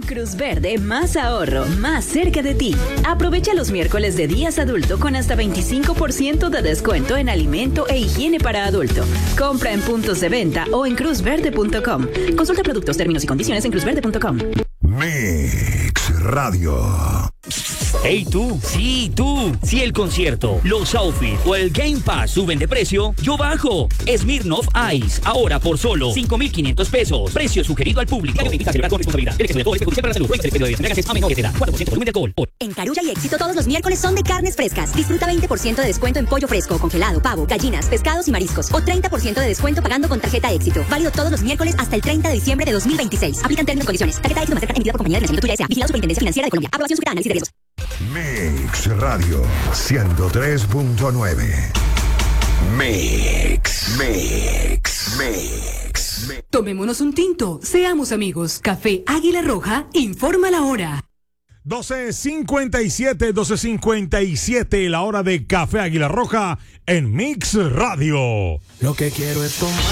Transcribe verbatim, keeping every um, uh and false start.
Cruz Verde, más ahorro, más cerca de ti. Aprovecha los miércoles de días adulto con hasta veinticinco por ciento de descuento en alimento e higiene para adulto. Compra en puntos de venta o en cruz verde punto com. Consulta productos, términos y condiciones en cruz verde punto com. Mix Radio. Hey tú, sí tú, si el concierto, los outfits o el Game Pass suben de precio, yo bajo. Smirnoff Ice, ahora por solo cinco mil quinientos pesos. Precio sugerido al público. Celebrar con responsabilidad. El exceso de alcohol es perjudicial para la salud. Puede ser de entregas a menores de edad. cuatro por ciento volumen de alcohol. Por... En Carulla y Éxito todos los miércoles son de carnes frescas. Disfruta veinte por ciento de descuento en pollo fresco, congelado, pavo, gallinas, pescados y mariscos. O treinta por ciento de descuento pagando con tarjeta Éxito. Válido todos los miércoles hasta el treinta de diciembre de dos mil veintiséis. Aplican términos y condiciones. Tarjeta Éxito Mastercard emitida por compañía de financiamiento tuya S A. Vigilado Superintendencia Financiera de Colombia. Aprobación sujeta a análisis de riesgos. Mix Radio ciento tres punto nueve. Mix, Mix, Mix, Mix. Tomémonos un tinto, seamos amigos. Café Águila Roja informa la hora. doce cincuenta y siete, doce cincuenta y siete, la hora de Café Águila Roja en Mix Radio. Lo que quiero es tomar.